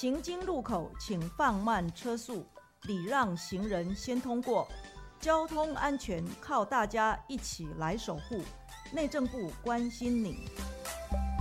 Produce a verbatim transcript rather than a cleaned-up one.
行经路口请放慢车速，礼让行人先通过。交通安全靠大家一起来守护。内政部关心你。